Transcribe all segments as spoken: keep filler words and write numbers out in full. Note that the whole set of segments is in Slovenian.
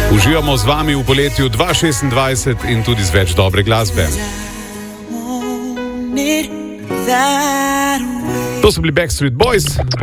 Uživamo z vami v poletju dva tisoč šestindvajset in tudi z več dobre glasbe. To so bili Backstreet Boys.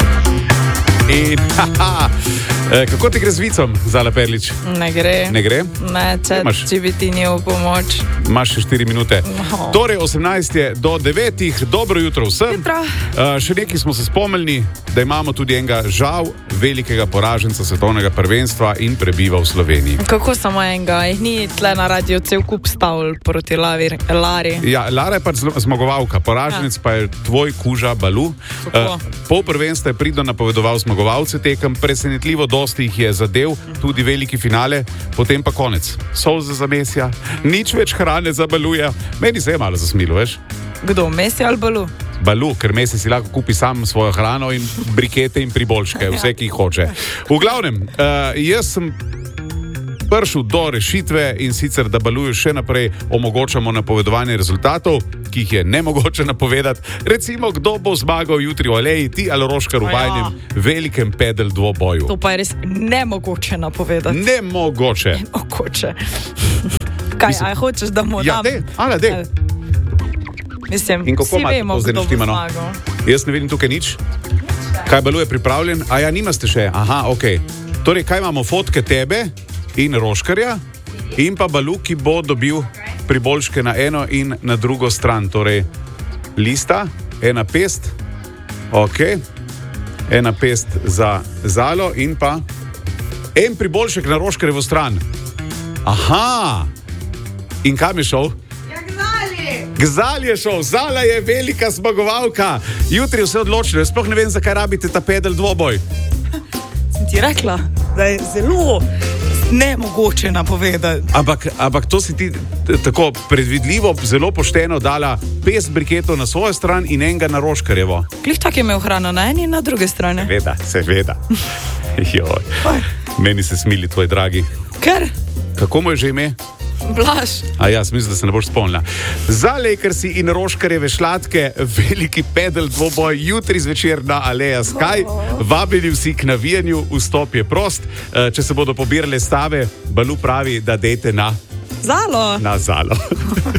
In haha, kako ti gre z vicom, Zala Perlič? Ne gre. Ne gre? Ne, če če bi ti ni v pomoč. Imaš še štiri minute. No. Torej, osemnajst je do devetih. Dobro jutro vsem. Uh, še nekaj smo se spomnili, da imamo tudi enega žal velikega poraženca svetovnega prvenstva in prebiva v Sloveniji. Kako samo enega? Jih ni tle na radio cel kup stavil proti Lavi, Lari. Ja, Lara je pač zmagovalka, poraženec ja. Pa je tvoj Kuža Balu. Uh, pol prvenstva je pridno napovedoval zmagovalce tekem, presenetljivo dosti jih je zadev, tudi veliki finale, potem pa konec. Solze za Mesija, nič več hrane za Baluja. Meni se je malo zasmilo, veš? Kdo, Messi ali Balu? Balu, ker Messi si lahko kupi sam svojo hrano in brikete in priboljške, vse, ki jih hoče. V glavnem, uh, jaz sem prišel do rešitve in sicer, da Baluju še naprej omogočamo napovedovanje rezultatov, ki jih je nemogoče napovedati. Recimo, kdo bo zmagal jutri v Aleji, ti ali Roškar v vajnem ja. Velikem pedel dvoboju. To pa je res nemogoče napovedati. Nemogoče. Nemogoče. Kaj, Mislim, a hočeš, da mu ja, dam? Ja, dej, ala, dej. Mislim, in kako vsi vemo, kdo bo zmagal. Jaz ne vidim tukaj nič. Kaj Balu je pripravljen? A ja, nimaste še. Aha, okej. Okay. Torej, kaj imamo? Fotke tebe in Roškarja in pa Balu, ki bo dobil priboljške na eno in na drugo stran. Torej, lista, ena pest, ok, ena pest za Zalo in pa en priboljšek na Roškarjevo stran. Aha! In kam je šel? Gzal je šel, Zala je velika zmagovalka. Jutri je vse odločilo, jaz sploh ne vem, zakaj rabite ta pedel dvoboj. Sem ti rekla, da je zelo nemogoče napovedati. Ampak, ampak to si ti tako predvidljivo, zelo pošteno dala pest briketov na svojo stran in enega na Roškarjevo. Klih tak je imel hrano na eni in na druge strani. Seveda, seveda. Joj, meni se smili tvoj dragi. Ker? Kako mu je že ime? Blaž. A ja, mislim, da se ne boš spomnila. Za Lakersi in Roškarjeve šlatke veliki pedel dvoboj jutri zvečer na Aleja Sky. Vabili vsi k navijanju, vstop je prost. Če se bodo pobirale stave, Balu pravi, da dejte na Zalo. Na Zalo.